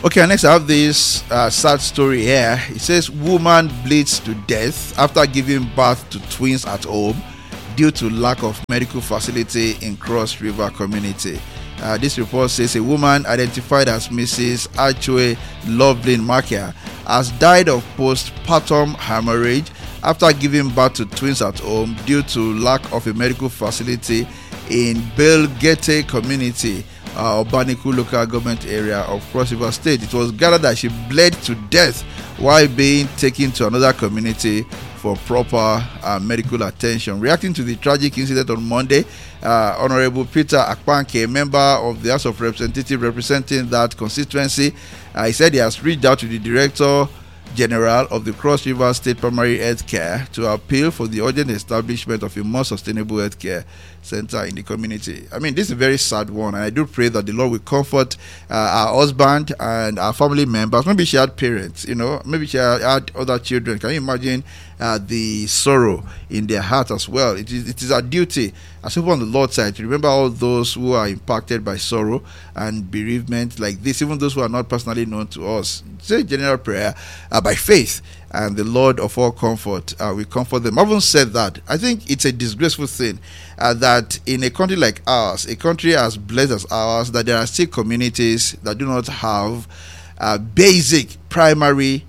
Okay, next I have this sad story here. It says woman bleeds to death after giving birth to twins at home due to lack of medical facility in Cross River community. This report says a woman identified as Mrs. Achue Lovelyn Makia has died of postpartum hemorrhage after giving birth to twins at home due to lack of a medical facility in Belgete community, Obaniku local government area of Cross River State. It was gathered that she bled to death while being taken to another community for proper medical attention. Reacting to the tragic incident on Monday, Honorable Peter Akpanke, a member of the House of Representatives representing that constituency, he said he has reached out to the Director General of the Cross River State Primary Health Care to appeal for the urgent establishment of a more sustainable healthcare center in the community. I mean, this is a very sad one, and I do pray that the Lord will comfort our husband and our family members. Maybe she had parents, maybe she had other children. Can you imagine the sorrow in their heart as well? It is our duty as people on the Lord's side to remember all those who are impacted by sorrow and bereavement like this, even those who are not personally known to us. Say general prayer by faith, and the Lord of all comfort will comfort them. I've even said that I think it's a disgraceful thing that in a country like ours, a country as blessed as ours, that there are still communities that do not have basic primary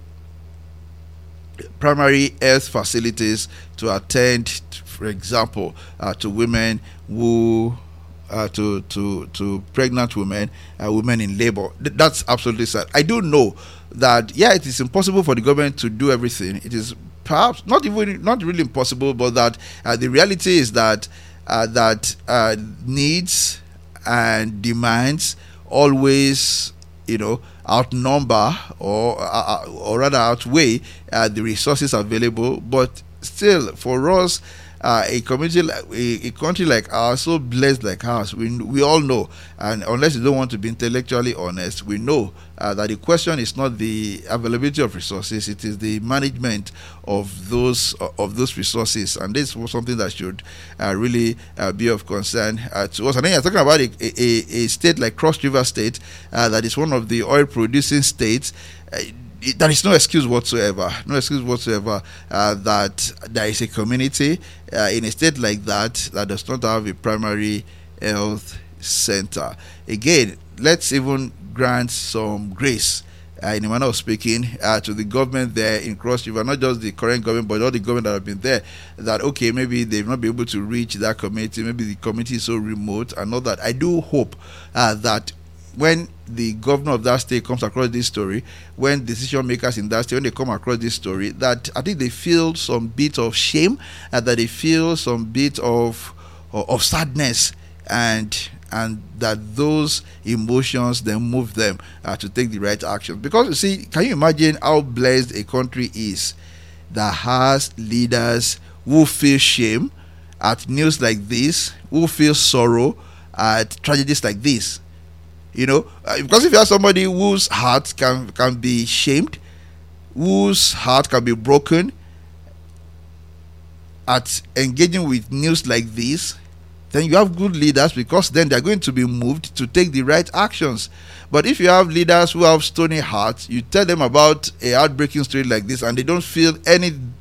health facilities to attend, for example, to women who to pregnant women, women in labor. That's absolutely sad. I do know that it is impossible for the government to do everything. It is perhaps not really impossible, but that the reality is that needs and demands always outnumber or rather outweigh the resources available. But still, for us, a country like ours, so blessed like ours, we all know, and unless you don't want to be intellectually honest, we know that the question is not the availability of resources, it is the management of those resources, and this was something that should really be of concern to us. And then you're talking about a state like Cross River State that is one of the oil producing states. There is no excuse whatsoever. That there is a community in a state like that does not have a primary health center. Again, let's even grant some grace, in a manner of speaking, to the government there in Cross River, not just the current government, but all the government that have been there. That maybe they've not been able to reach that community. Maybe the community is so remote, and all that. I do hope that when the governor of that state comes across this story, when decision makers in that state, when they come across this story, that I think they feel some bit of shame, that they feel some bit of sadness, and that those emotions then move them to take the right action. Because you see, can you imagine how blessed a country is that has leaders who feel shame at news like this, who feel sorrow at tragedies like this? Because if you have somebody whose heart can be shamed, whose heart can be broken at engaging with news like this, then you have good leaders, because then they're going to be moved to take the right actions. But if you have leaders who have stony hearts, you tell them about a heartbreaking story like this and they don't feel anything,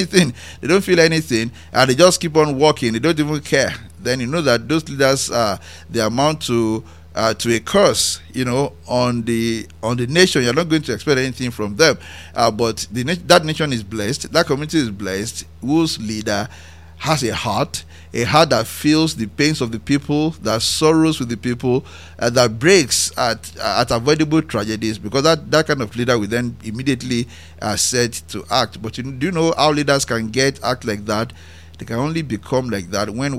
and they just keep on walking, they don't even care, then you know that those leaders they amount to a curse, on the nation. You're not going to expect anything from them, but that nation is blessed, that community is blessed, whose leader has a heart that feels the pains of the people, that sorrows with the people, that breaks at avoidable tragedies, because that kind of leader will then immediately set to act. But do you know how leaders can act like that? They can only become like that when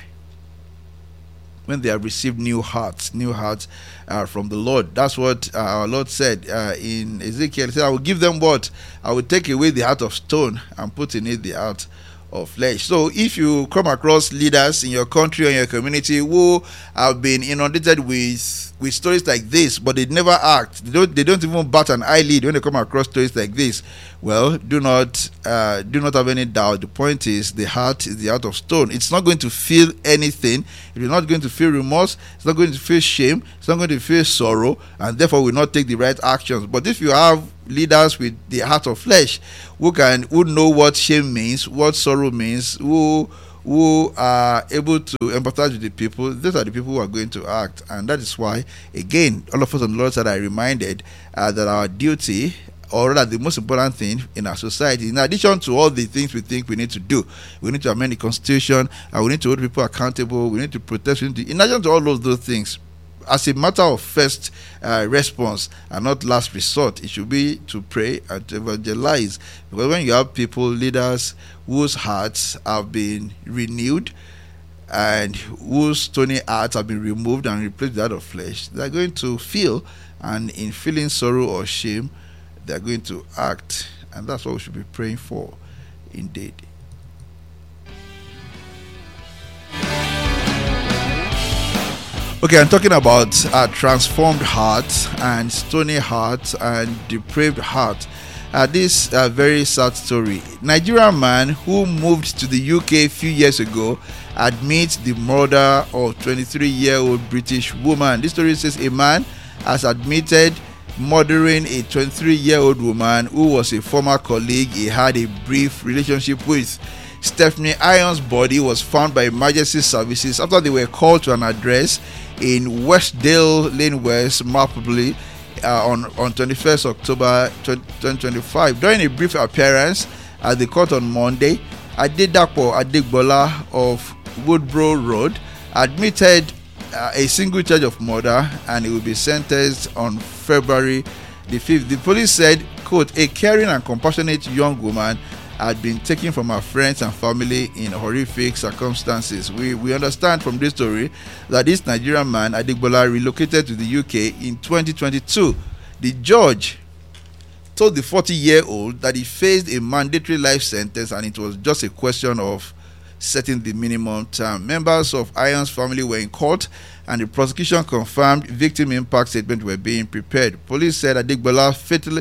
they have received new hearts from the Lord. That's what our Lord said in Ezekiel. He said, I will give them what? I will take away the heart of stone and put in it the heart of flesh. So if you come across leaders in your country or in your community who have been inundated with stories like this, but they never act, they don't even bat an eyelid when they come across stories like this, well, do not have any doubt. The point is, the heart is the heart of stone. It's not going to feel anything. It is not going to feel remorse. It's not going to feel shame. It's not going to feel sorrow, and therefore will not take the right actions. But if you have leaders with the heart of flesh, who know what shame means, what sorrow means, who are able to empathize with the people, those are the people who are going to act. And that is why, again, all of us on the Lord's side are reminded that our duty, or rather the most important thing in our society, in addition to all the things we think we need to do, we need to amend the constitution, we need to hold people accountable, we need to protest, in addition to all of those things, as a matter of first response and not last resort, it should be to pray and to evangelize. Because when you have people, leaders, whose hearts have been renewed and whose stony hearts have been removed and replaced with that of flesh, they're going to feel, and in feeling sorrow or shame, they're going to act. And that's what we should be praying for, indeed. Okay, I'm talking about a transformed heart and stony heart and depraved heart. This very sad story. Nigerian man who moved to the UK a few years ago admits the murder of 23-year-old British woman. This story says a man has admitted murdering a 23-year-old woman who was a former colleague he had a brief relationship with. Stephanie Irons' body was found by emergency services after they were called to an address in Westdale Lane West, Mapley, on 21st October 2025. During a brief appearance at the court on Monday, Adedapo Adegbola of Woodborough Road admitted a single charge of murder, and he will be sentenced on February the 5th. The police said, quote, a caring and compassionate young woman had been taken from her friends and family in horrific circumstances. We understand from this story that this Nigerian man, Adegbola, relocated to the UK in 2022. The judge told the 40-year-old that he faced a mandatory life sentence and it was just a question of setting the minimum term. Members of Irons' family were in court and the prosecution confirmed victim impact statements were being prepared. Police said Adegbola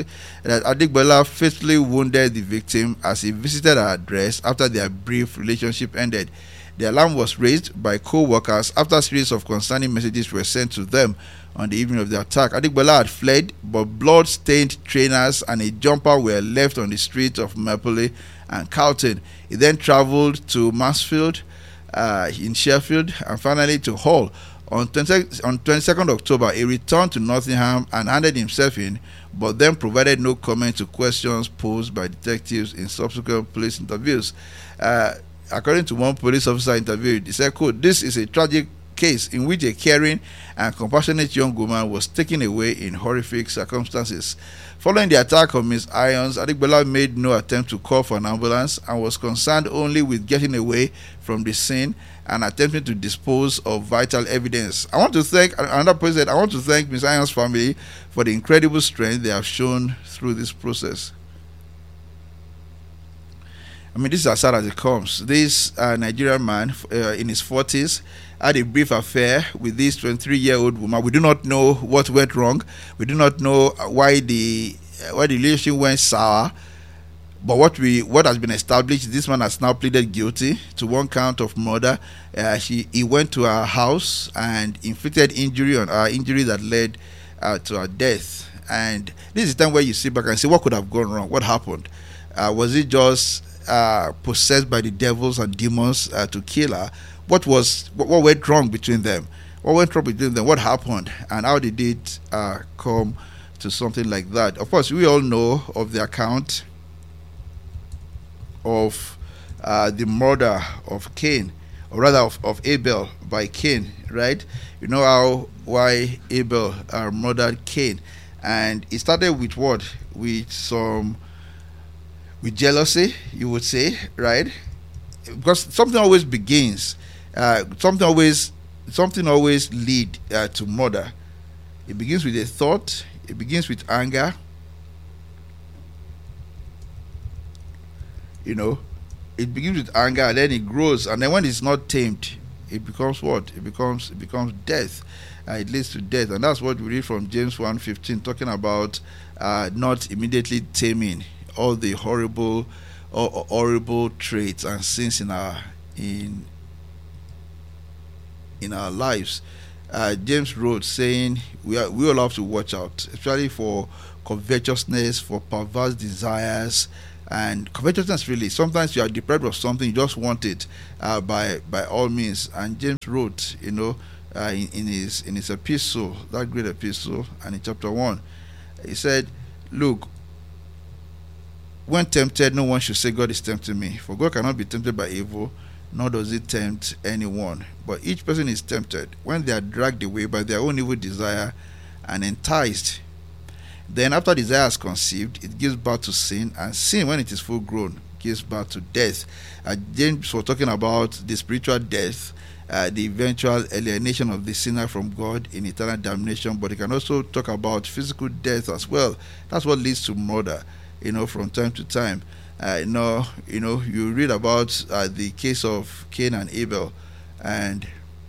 fatally wounded the victim as he visited her address after their brief relationship ended. The alarm was raised by co-workers after a series of concerning messages were sent to them on the evening of the attack. Adegbola had fled, but blood-stained trainers and a jumper were left on the streets of Mapley and Carlton. He then travelled to Mansfield in Sheffield and finally to Hull. On 22nd October, he returned to Nottingham and handed himself in, but then provided no comment to questions posed by detectives in subsequent police interviews. According to one police officer interviewed, he said, quote, this is a tragic case in which a caring and compassionate young woman was taken away in horrific circumstances. Following the attack on Ms. Irons, Adegbola made no attempt to call for an ambulance and was concerned only with getting away from the scene and attempting to dispose of vital evidence. I want to thank Ms. Irons' family for the incredible strength they have shown through this process. I mean, this is as sad as it comes. This Nigerian man in his 40s had a brief affair with this 23-year-old woman. We do not know what went wrong. We do not know why the relationship went sour. But what has been established, this man has now pleaded guilty to one count of murder. He went to her house and inflicted injury on her, injury that led to her death. And this is the time where you sit back and say, what could have gone wrong? What happened? Was it just possessed by the devils and demons to kill her? What went wrong between them? What happened? And how did it come to something like that? Of course, we all know of the account of the murder of Cain, or rather of Abel by Cain, right? You know why Abel murdered Cain, and it started with what? With jealousy, you would say, right? Because something always begins, something always lead to murder. It begins with a thought. It begins with anger. You know, it begins with anger, and then it grows, and then when it's not tamed, it becomes what? It becomes death. It leads to death, and that's what we read from James 1:15, talking about not immediately taming all the horrible traits and sins in our lives. James wrote saying we all have to watch out, especially for covetousness, for perverse desires. And covetousness, really, sometimes you are deprived of something, you just want it by all means. And James wrote, in his epistle, that great epistle, and in chapter 1, he said, look, when tempted, no one should say God is tempting me, for God cannot be tempted by evil, nor does he tempt anyone. But each person is tempted when they are dragged away by their own evil desire and enticed. Then after desire is conceived, it gives birth to sin, and sin, when it is full grown, gives birth to death. James was talking about the spiritual death, the eventual alienation of the sinner from God in eternal damnation, but he can also talk about physical death as well. That's what leads to murder, from time to time. You read about the case of Cain and Abel, and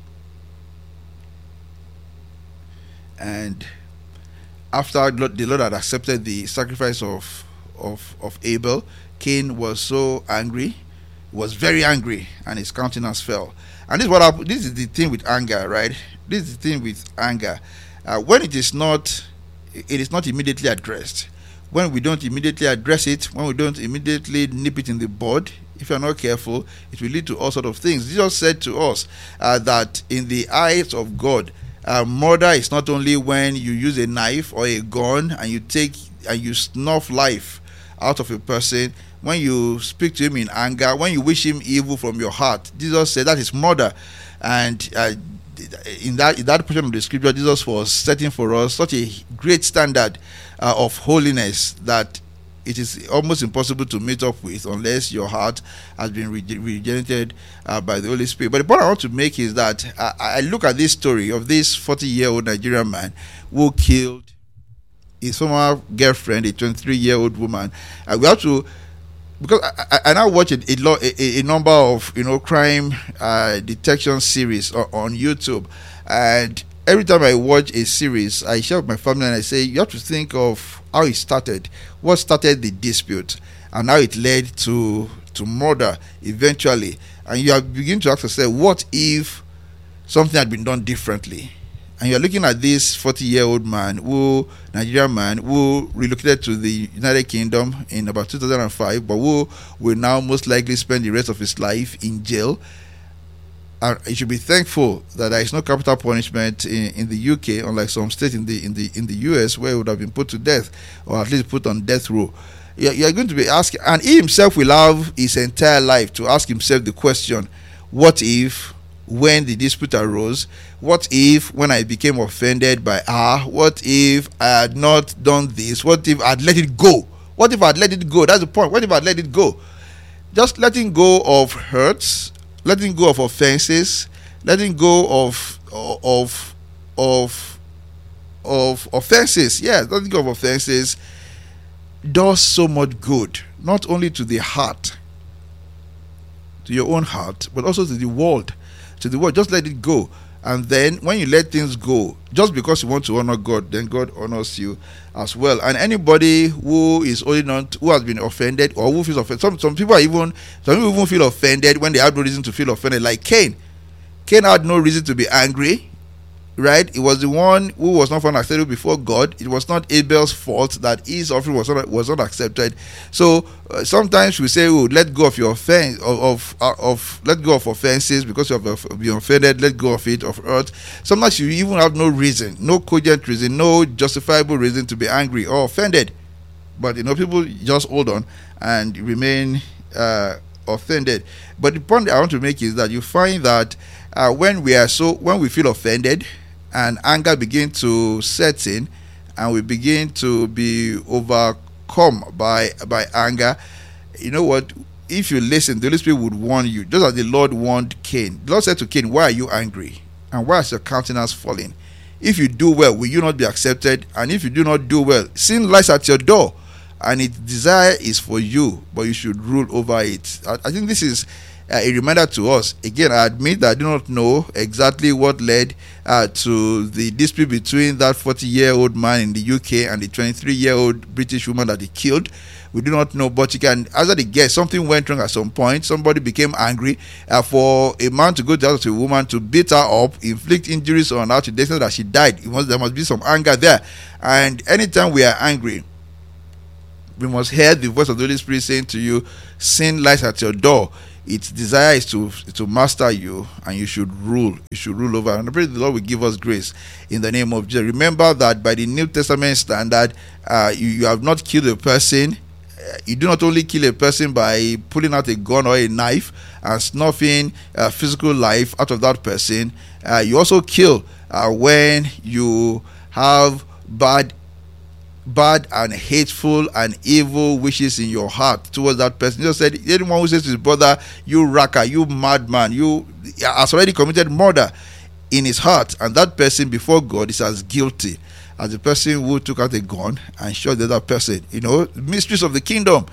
after the Lord had accepted the sacrifice of Abel, Cain was so angry, was very angry, and his countenance fell. And this is what happened. This is the thing with anger, right? This is the thing with anger. When it is not immediately addressed. When we don't immediately address it, when we don't immediately nip it in the bud, if you're not careful, it will lead to all sorts of things. Jesus said to us that in the eyes of God, murder is not only when you use a knife or a gun and you snuff life out of a person, when you speak to him in anger, when you wish him evil from your heart. Jesus said that is murder. And in that portion of the scripture, Jesus was setting for us such a great standard of holiness that it is almost impossible to meet up with unless your heart has been regenerated by the Holy Spirit. But the point I want to make is that I look at this story of this 40-year-old Nigerian man who killed his former girlfriend, a 23-year-old woman. We have to, because I now watch a number of crime detection series on YouTube, and every time I watch a series, I share with my family and I say, you have to think of how it started, what started the dispute, and how it led to murder eventually. And you are beginning to ask yourself, what if something had been done differently? And you're looking at this 40-year-old Nigerian man who relocated to the United Kingdom in about 2005, but who will now most likely spend the rest of his life in jail. And you should be thankful that there is no capital punishment in the UK, unlike some states in the US, where he would have been put to death, or at least put on death row. You're going to be asking, and he himself will have his entire life to ask himself the question, what if, when the dispute arose, what if when I became offended by her, what if I had not done this, what if I'd let it go? What if I'd let it go? That's the point. What if I'd let it go? Just letting go of hurts, letting go of offenses, letting go of offenses. Yeah, letting go of offenses does so much good, not only to the heart, to your own heart, but also to the world. Just let it go. And then when you let things go, just because you want to honor God, then God honors you as well. And anybody who is holding on who has been offended, or who feels offended, some people even feel offended when they have no reason to feel offended, like Cain. Cain had no reason to be angry, right? It was the one who was not found acceptable before God. It was not Abel's fault that his offering was not accepted. So sometimes we say, "Oh, let go of your offense, let go of offenses because you have been offended. Let go of it, of hurt." Sometimes you even have no reason, no cogent reason, no justifiable reason to be angry or offended. But people just hold on and remain offended. But the point I want to make is that you find that when we feel offended, and anger begins to set in, and we begin to be overcome by anger, you know what? If you listen, the Holy Spirit would warn you, just as the Lord warned Cain. The Lord said to Cain, "Why are you angry? And why is your countenance falling? If you do well, will you not be accepted? And if you do not do well, sin lies at your door, and its desire is for you, but you should rule over it. I think this is a reminder to us. Again, I admit that I do not know exactly what led to the dispute between that 40-year-old man in the UK and the 23-year-old British woman that he killed. We do not know, but you can answer the guess. Something went wrong at some point. Somebody became angry for a man to go to the house of a woman to beat her up, inflict injuries on her to the extent that she died. There must be some anger there. And anytime we are angry, we must hear the voice of the Holy Spirit saying to you, sin lies at your door. Its desire is to master you, and you should rule. You should rule over. And I pray the Lord will give us grace in the name of Jesus. Remember that by the New Testament standard, you have not killed a person. You do not only kill a person by pulling out a gun or a knife and snuffing physical life out of that person. You also kill when you have bad and hateful and evil wishes in your heart towards that person. Jesus said, anyone who says to his brother, you racker, you madman, you has already committed murder in his heart, and that person before God is as guilty as the person who took out a gun and shot the other person. Mysteries of the kingdom.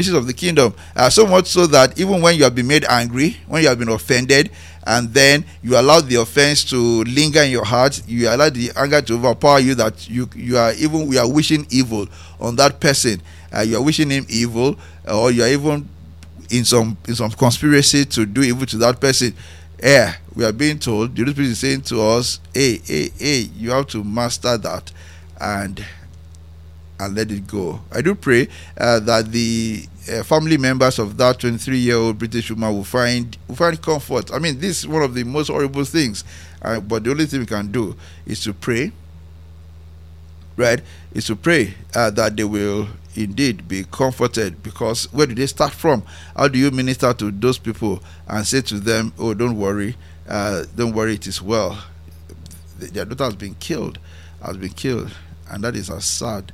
So much so that even when you have been made angry, when you have been offended, and then you allow the offense to linger in your heart, you allow the anger to overpower you, that you are wishing evil on that person. You are wishing him evil, or you are even in some conspiracy to do evil to that person. We are being told, the Holy Spirit is saying to us, hey, you have to master that and let it go. I do pray that the family members of that 23-year-old British woman will find comfort. I mean, this is one of the most horrible things, but the only thing we can do is to pray, right? Is to pray that they will indeed be comforted, because where do they start from? How do you minister to those people and say to them, oh, don't worry, it is well? Their daughter has been killed, and that is as sad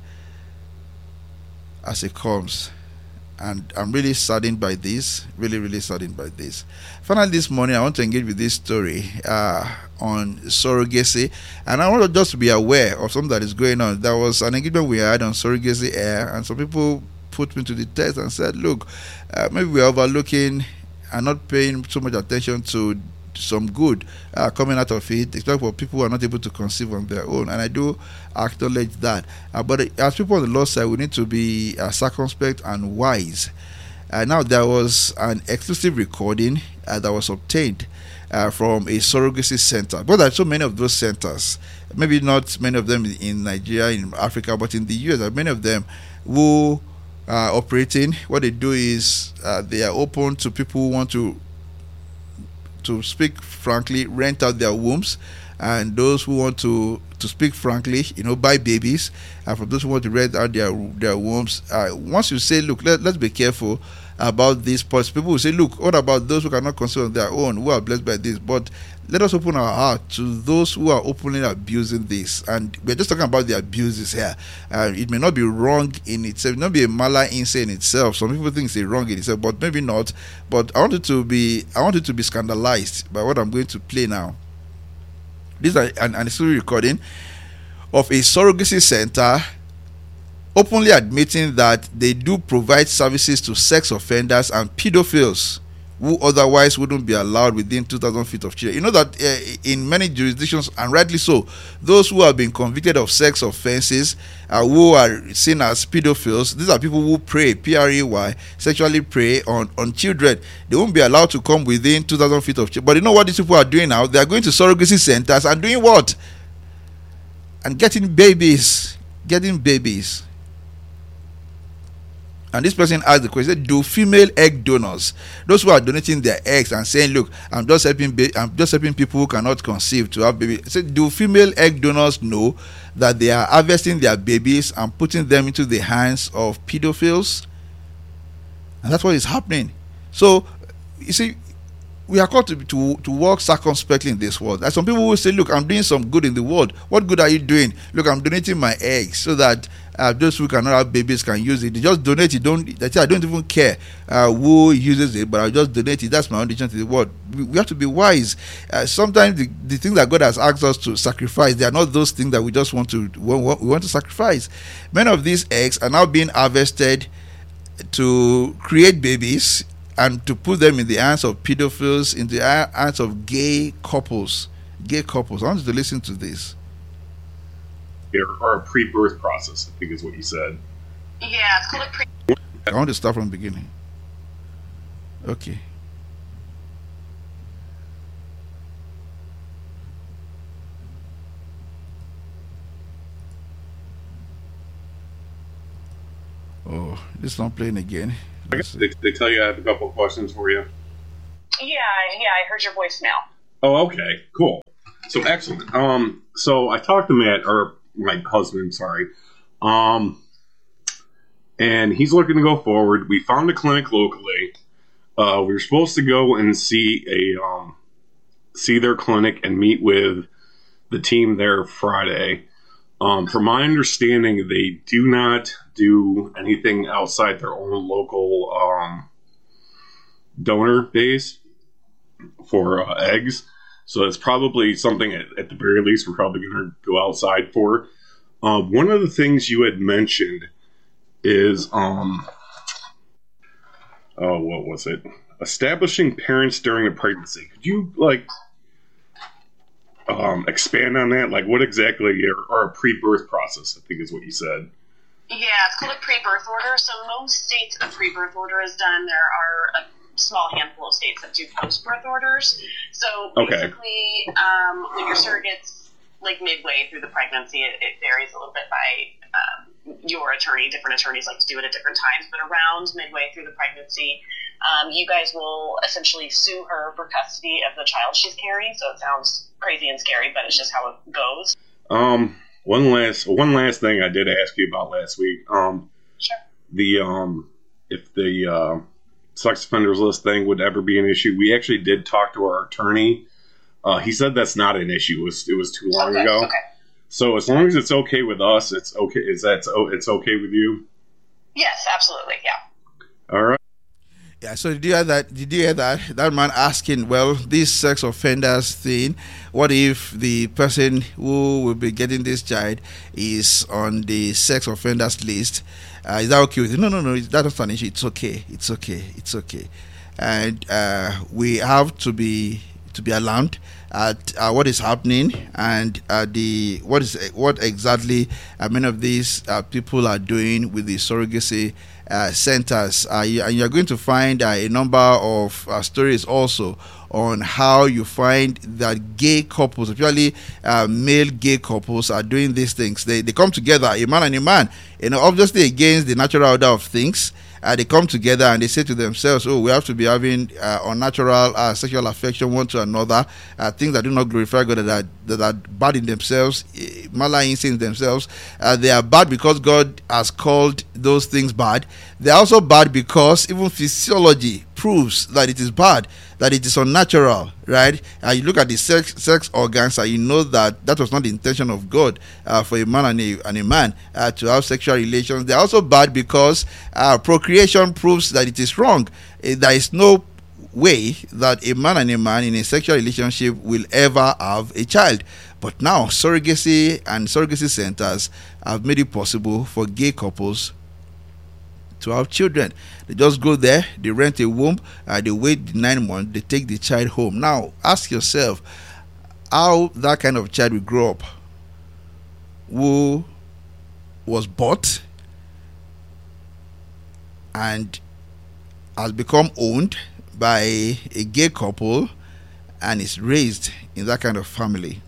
as it comes. And I'm really saddened by this, really saddened by this. Finally, this morning I want to engage with this story on surrogacy, and I want to just be aware of something that is going on. There was an engagement we had on surrogacy air, and some people put me to the test and said, look, maybe we're overlooking and not paying so much attention to some good coming out of it, especially for people who are not able to conceive on their own. And I do acknowledge that. But as people on the Lord's side, we need to be circumspect and wise. Now, there was an exclusive recording that was obtained from a surrogacy center. But there are so many of those centers, maybe not many of them in Nigeria, in Africa, but in the US, there are many of them who are operating. What they do is they are open to people who want to speak frankly, rent out their wombs, and those who want to speak frankly, buy babies, and for those who want to rent out their wombs. Once you say, look, let's be careful about this policy, people will say, look, what about those who cannot conceive on their own, who are blessed by this? But let us open our heart to those who are openly abusing this. And we're just talking about the abuses here. It may not be wrong in itself, it may not be a mala insane in itself. Some people think it's a wrong in itself, but maybe not. But I want you to be scandalized by what I'm going to play now. This is an exclusive recording of a surrogacy center openly admitting that they do provide services to sex offenders and pedophiles who otherwise wouldn't be allowed within 2,000 feet of children. You know that in many jurisdictions, and rightly so, those who have been convicted of sex offenses, who are seen as pedophiles, these are people who prey, P-R-E-Y, sexually prey on children. They won't be allowed to come within 2,000 feet of children. But you know what these people are doing now? They are going to surrogacy centers and doing what? And getting babies. And this person asked the question, do female egg donors, those who are donating their eggs and saying, look, I'm just helping people who cannot conceive to have babies, say, do female egg donors know that they are harvesting their babies and putting them into the hands of pedophiles? And that's what is happening. So, you see, we are called to walk circumspectly in this world. And some people will say, look, I'm doing some good in the world. What good are you doing? Look, I'm donating my eggs so that those who cannot have babies can use it. They just donate it. I don't even care who uses it, but I'll just donate it. That's my own donation to the world. We have to be wise. Sometimes the things that God has asked us to sacrifice, they are not those things that we just want to sacrifice. Many of these eggs are now being harvested to create babies and to put them in the hands of pedophiles, in the hands of gay couples. I want you to listen to this. Or a pre-birth process, I think is what you said. Yeah, it's called a pre. I want to start from the beginning. Okay. Oh, this is not playing again. They tell you I have a couple of questions for you. Yeah, I heard your voicemail. Oh, okay, cool. So excellent. So I talked to Matt, or my husband, sorry. And he's looking to go forward. We found a clinic locally. We were supposed to go and see their clinic and meet with the team there Friday. From my understanding, they do not do anything outside their own local donor base for eggs. So it's probably something at the very least we're probably going to go outside for. One of the things you had mentioned is, what was it? Establishing parents during a pregnancy. Could you expand on that? Like what exactly are a pre-birth process, I think is what you said. Yeah, it's called a pre-birth order. So most states a pre-birth order is done. There are a small handful of states that do post-birth orders. So basically, when your surrogate's midway through the pregnancy, it varies a little bit by your attorney. Different attorneys like to do it at different times, but around midway through the pregnancy, you guys will essentially sue her for custody of the child she's carrying. So it sounds crazy and scary, but it's just how it goes. One last thing I did ask you about last week. Sure. If the sex offenders list thing would ever be an issue, we actually did talk to our attorney. He said that's not an issue. It was too long ago. Okay. So as long as it's okay with us, it's okay. It's okay with you? Yes, absolutely. Yeah. All right. Yeah, so did you hear that? That man asking, well, this sex offenders thing, what if the person who will be getting this child is on the sex offenders list? Is that okay with you? No, that's not an issue. It's okay. And we have to be alarmed at what is happening and what exactly many of these people are doing with the surrogacy centers, and you're going to find a number of stories also on how you find that gay couples, especially male gay couples, are doing these things. They come together, a man and a man, obviously against the natural order of things. They come together and they say to themselves, oh, we have to be having unnatural sexual affection one to another, things that do not glorify God, that are bad in themselves, malign in themselves. They are bad because God has called those things bad. They are also bad because even physiology proves that it is bad, that it is unnatural, right? You look at the sex organs and you know that was not the intention of God for a man and a man to have sexual relations. They are also bad because procreation proves that it is wrong. There is no way that a man and a man in a sexual relationship will ever have a child. But now surrogacy and surrogacy centers have made it possible for gay couples to have children. They just go there, they rent a womb, they wait the 9 months, they take the child home. Now ask yourself how that kind of child will grow up, who was bought and has become owned by a gay couple and is raised in that kind of family.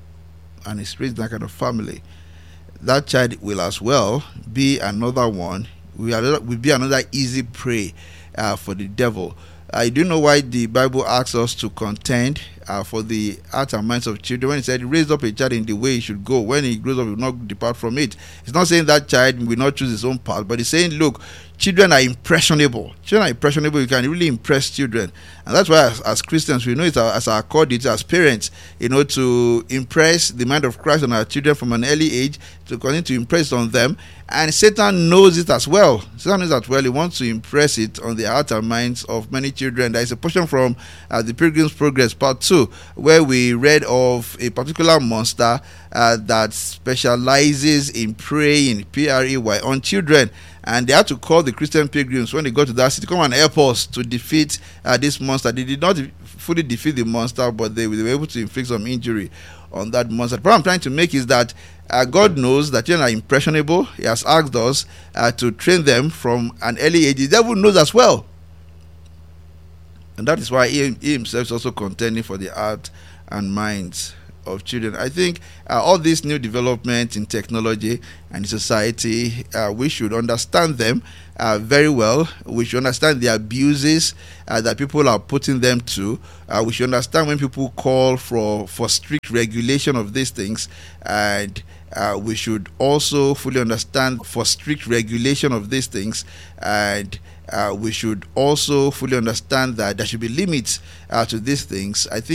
That child will as well be another one, will be another easy prey for the devil. I do know why the Bible asks us to contend for the hearts and minds of children. When it said, raise up a child in the way he should go, when he grows up, he will not depart from it. It's not saying that child will not choose his own path, but it's saying, look, children are impressionable. Children are impressionable. You can really impress children. And that's why as Christians, we know it as our core duty as parents, to impress the mind of Christ on our children from an early age, to continue to impress on them. And Satan knows it as well. Satan knows that well. He wants to impress it on the hearts and minds of many children. There is a portion from the Pilgrim's Progress Part 2, where we read of a particular monster that specializes in preying, prey, on children. And they had to call the Christian pilgrims when they got to that city, come and help us to defeat this monster. They did not fully defeat the monster, but they were able to inflict some injury on that monster. The point I'm trying to make is that God knows that children are impressionable. He has asked us to train them from an early age. The devil knows as well. And that is why he himself is also contending for the heart and minds of children. I think all these new developments in technology and in society, we should understand them very well. We should understand the abuses that people are putting them to. We should understand when people call for strict regulation of these things, and we should also fully understand for strict regulation of these things, and we should also fully understand that there should be limits to these things. I think